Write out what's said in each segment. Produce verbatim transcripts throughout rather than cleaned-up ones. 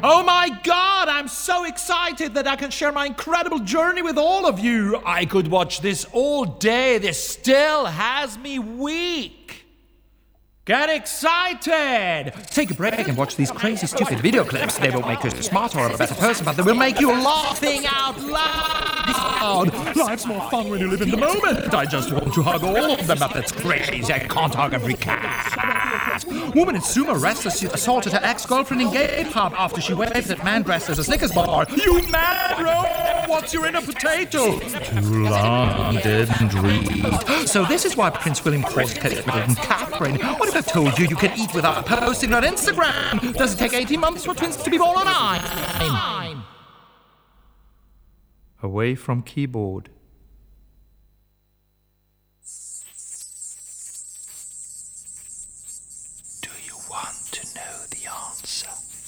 Oh my God, I'm so excited that I can share my incredible journey with all of you. I could watch this all day. This still has me weak. Get excited! Take a break and watch these crazy, stupid video clips. They won't make you smarter or a better person, but they will make you laughing out loud. Life's more fun when you live in the moment. I just want to hug all of them, but that's crazy. I can't hug every cat. Woman in sumo wrestler assaulted her ex-girlfriend in gay pub after she waved at man dressed as a Snickers bar. You mad, bro? What's your inner potato? Too long, didn't read. So this is why Prince William calls Kate Middleton Catherine. What if I told you you can eat without posting on Instagram? Does it take eighteen months for twins to be born on time? Away from keyboard. Do you want to know the answer?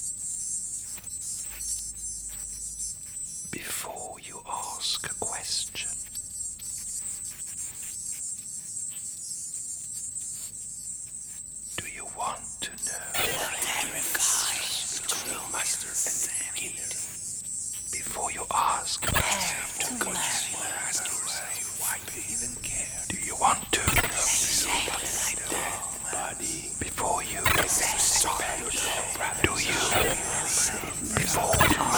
Before you ask a question. Do you want to know? Before you ask a question. Do you want to? Before you. Do you? Before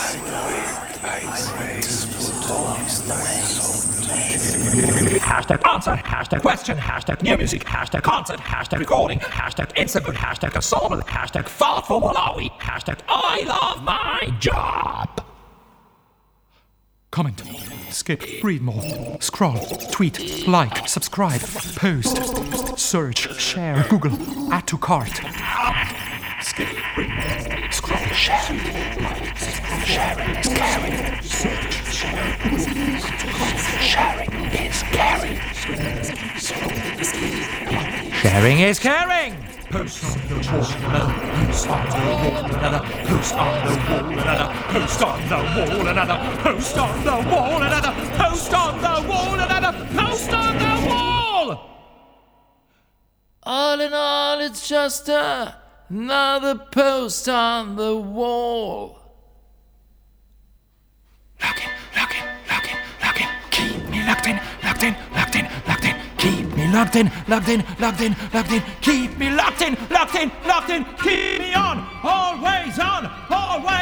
Hashtag answer, hashtag question, hashtag new music, hashtag concert, hashtag recording, hashtag Instagram, hashtag ensemble, hashtag fart for Malawi, hashtag I love my job. Comment, skip, read more, scroll, tweet, like, subscribe, post, search, share, Google, add to cart. Skip, read more, scroll, share, like, sharing is caring, search, share, sharing is caring. Sharing is caring. Post on the wall, another post on the wall, another post on the wall, another post on the wall, another post on the wall, another post on the wall, another post on the wall. All in all, it's just a, another post on the wall. Lock in, lock in, lock in, lock in. Keep me locked in, locked in, locked in, locked in. Keep me locked in, locked in, locked in, locked in. Keep me locked in, locked in, locked in. Keep me on, always on, always.